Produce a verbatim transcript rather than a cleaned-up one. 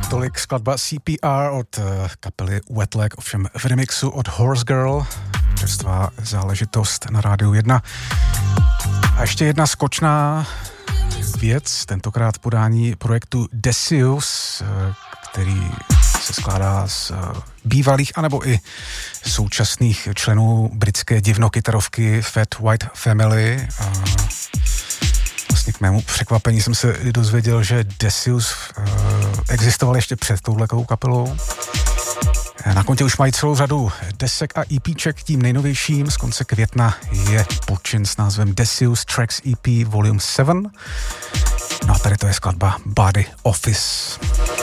Tolik skladba C P R od kapely Wet Leg, ovšem v remixu od Horse Girl. Čerstvá záležitost na Rádiu jedna. A ještě jedna skočná věc, tentokrát podání projektu Decius, který se skládá z bývalých anebo i současných členů britské divnokytarovky Fat White Family. A vlastně k mému překvapení jsem se dozvěděl, že Decius uh, existoval ještě před touhletou kapelou. Na kontě už mají celou řadu desek a EPček, tím nejnovějším z konce května je počin s názvem Decius Tracks E P Volume sedm. No a tady to je skladba Body Office.